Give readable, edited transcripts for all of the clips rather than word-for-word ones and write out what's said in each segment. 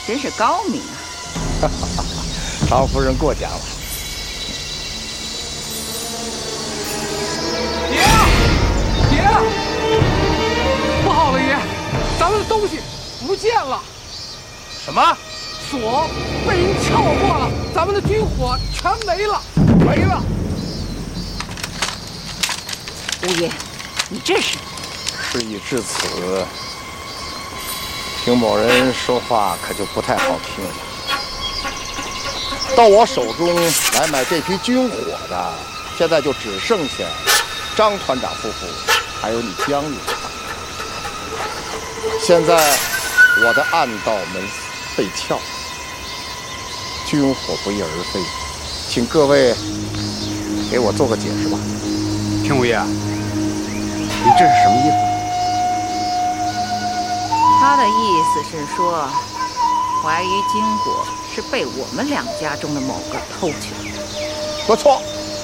真是高明啊！ 常夫人过奖了。 爷，不好了，爷，咱们的东西不见了。 什么？ 锁被人撬过了，咱们的军火全没了，没了。 五爷，你这是？ 事已至此，听某人说话可就不太好听了。到我手中来买这批军火的，现在就只剩下张团长夫妇，还有你江爷。现在我的暗道门被撬，军火不翼而飞，请各位给我做个解释吧。 听五爷，你这是什么意思？ 他的意思是说，怀疑金果是被我们两家中的某个偷去了。 不错，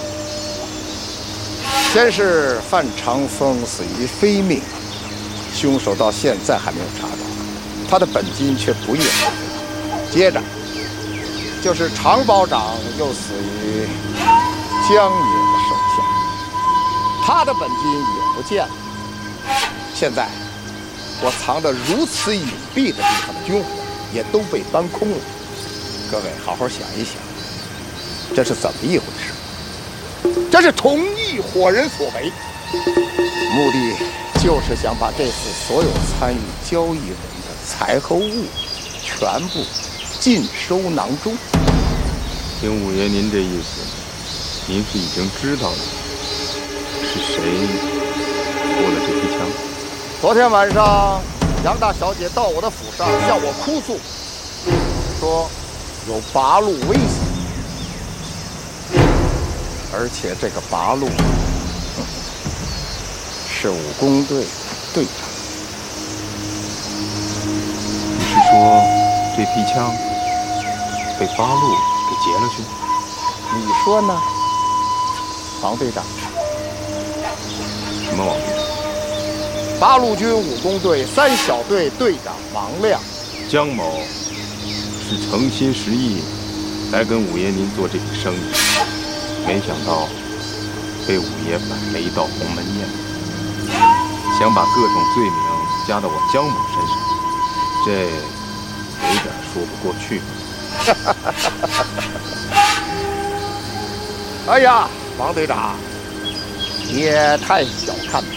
先是范长风死于非命，凶手到现在还没有查到，他的本金却不翼而飞。接着就是常保长又死于江爷的手下，他的本金也不见了。现在我藏得如此隐蔽的地方的军火也都被搬空了。各位好好想一想，这是怎么一回事？这是同一伙人所为，目的就是想把这次所有参与交易人的财和物全部尽收囊中。 听五爷您这意思，您是已经知道了是谁偷了这批枪？ 昨天晚上，杨大小姐到我的府上向我哭诉，说有八路威胁，而且这个八路是武工队队长。 你是说这批枪被八路给劫了去？ 你说呢，王队长？ 什么王队长？ 八路军武工队3小队队长王亮。 江某是诚心实意来跟五爷您做这笔生意，没想到被五爷摆了一道鸿门宴，想把各种罪名加到我江某身上，这有点说不过去。 哎呀，王队长，你也太小看